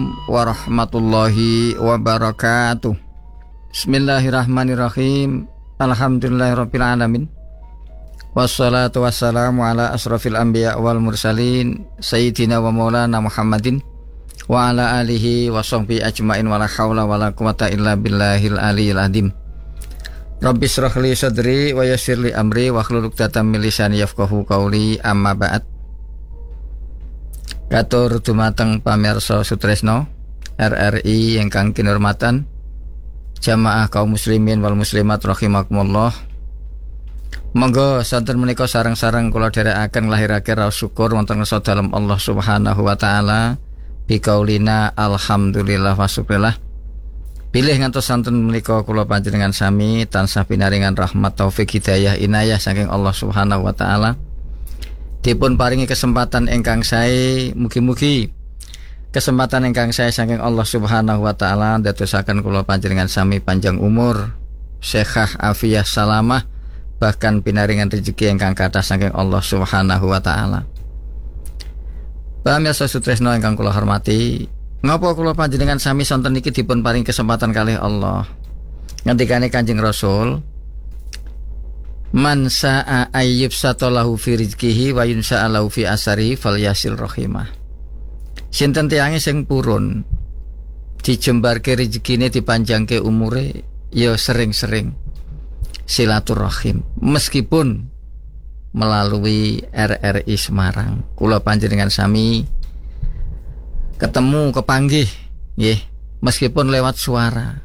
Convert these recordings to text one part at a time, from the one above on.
warahmatullahi wabarakatuh. Bismillahirrahmanirrahim. Alhamdulillahirabbil alamin. Wassalatu wassalamu ala asrafil anbiya wal mursalin sayyidina wa maulana Muhammadin wa ala alihi wa sahbihi ajmain wa la haula wa la quwata illa billahil aliyil azim. Rabbi shrah li sadri wa yassir li amri wa hlul 'uqdatam min lisani yafqahu qawli, amma ba'd. Katur dumateng pamirsa sutresna RRI ingkang kinurmatan, jamaah kaum muslimin wal muslimat rahimakumullah. Monggo santen menika sareng-sareng kula dherekaken nglahirake raos syukur wonten ngarsa dalem Allah Subhanahu wa taala biqaulina alhamdulillah wa syukurillah. Pilih ngantos santen menika kula panjenengan sami tansah pinaringan rahmat taufik hidayah inayah saking Allah Subhanahu wa taala. Dipun paringi kesempatan ingkang sae, mugi-mugi kesempatan ingkang sae saking Allah Subhanahu wa taala dadosaken kula panjenengan sami panjang umur, sehat afiah salamah, bahkan pinaringan rezeki ingkang kathah saking Allah Subhanahu wa taala. Pamirsa sutresna ingkang kula hormati, ngapa kula panjenengan sami sonten niki dipun paring kesempatan kalih Allah. Ngendikane Kanjeng Rasul, man sa'a ayyub satalahu fi rizqihi wa yunsa'alahu fi asari falyasil rahimah. Sinten tiange sing purun dijembarke rezekine, dipanjangke umure, ya sering-sering silaturahim meskipun melalui RRI Semarang. Kula panjenengan sami ketemu kepanggih nggih meskipun lewat suara.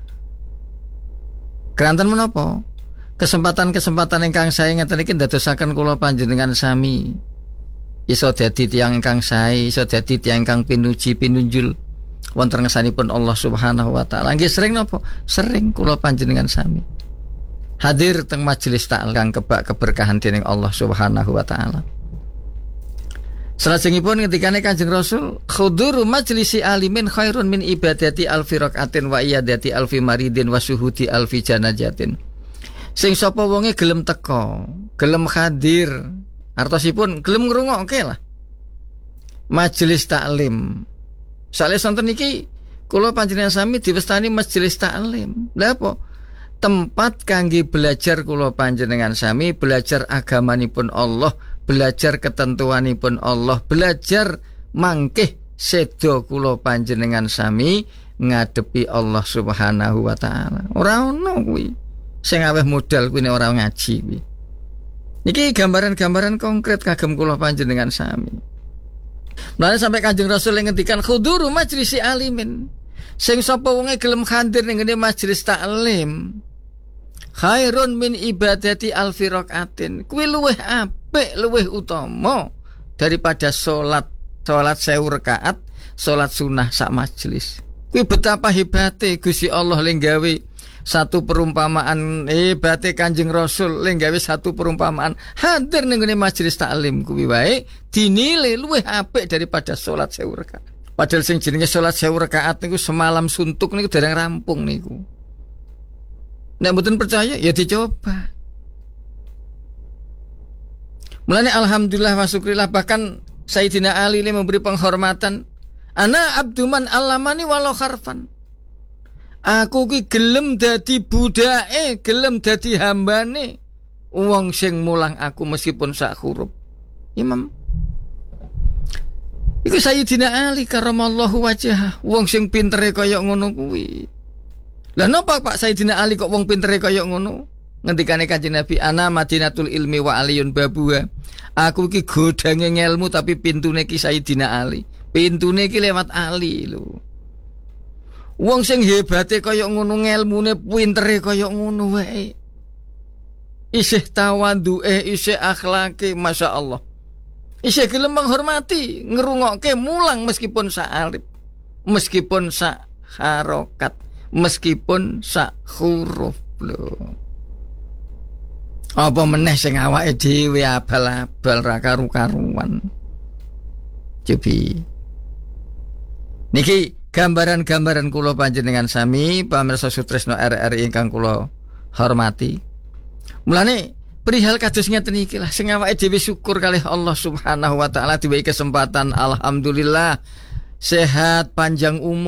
Keranten menapa? Kesempatan-kesempatan ingkang sae ngeten iki ndadosaken kula panjenengan sami iso dadi tiyang ingkang sae, iso dadi tiyang ingkang pinuji pinunjul wonten ngersanipun Allah Subhanahu wa taala. Nggih sering napa? Sering kula panjenengan sami hadir teng majelis ta'al kang kebak keberkahan dening Allah Subhanahu wa taala. Salajengipun ngendikane Kanjeng Rasul, khuduru majlisi alimin khairun min ibadati alfi rakaatin wa iyadati alfi maridin wa syuhudi alfi janajatin. Sing sapa wonge gelem teka, gelem hadir, artosipun gelem ngrungokke lah majelis taklim. Saleh sonten iki kula panjenengan sami diwestani majelis taklim. Lha apa? Tempat kangge belajar kula panjenengan sami, belajar agamanipun Allah, belajar ketentuanipun Allah, belajar mangkih sedo kula panjenengan sami ngadepi Allah Subhanahu wa taala. Ora ono kuwi sing aweh modal kuwi nek ora ngaji kuwi. Niki gambaran-gambaran konkret kagem kula panjenengan sami. Mulane sampai Kanjeng Rasul ngendikan khuduru majlisi alimin. Sing sapa wonge gelem hadir ning ngene majelis taklim, khairun min ibadati alfi rakaatin. Kuwi luwih apik, luwih utama daripada salat 1000 rakaat, salat sunah sak majelis. Kuwi betapa hebate Gusti Allah le gawe satu perumpamaan, hebate Kanjeng Rasul le gawe satu perumpamaan hadir ning ngene majelis taklim kuwi wae dinilai luwih apik daripada salat 1000 rakaat. Padahal sing jenenge salat 1000 rakaat niku semalam suntuk niku dereng rampung niku. Nek mboten percaya ya dicoba. Mulane alhamdulillah wa syukurillah, bahkan Sayyidina Ali ini memberi penghormatan, ana abduman allamani walau harfan. Aku ki gelem dadi budake, gelem dadi hambane wong sing mulang aku meskipun sak huruf. Imam iku Sayyidina Ali karamallahu wajhah, wong sing pintere kaya ngono kuwi. Lah napa Pak Sayyidina Ali kok wong pintere kaya ngono? Ngendikane Kanjeng Nabi, ana madinatul ilmi wa aliyun babuha. Aku iki godange ngelmu tapi pintune ki Sayyidina Ali. Pintune ki lewat Ali lho. Wong sing hebate kaya ngono, ngelmune pintere kaya ngono wae. Isih tawadhuke, isih akhlake, masyaallah. Isih gelem menghormati, ngrungokke mulang meskipun sak alif, meskipun sak harokat, meskipun sak huruf lho. Apa meneh sing awake dhewe abal-abal ra karu-karuan. Cobi niki gambaran-gambaran kula panjenengan sami pamirsa sutresna RRI ingkang kula hormati. Mulane perihal kados ngeten iki lah sing awake dhewe syukur kalih Allah Subhanahu wa taala diwehi kesempatan, alhamdulillah sehat panjang umur.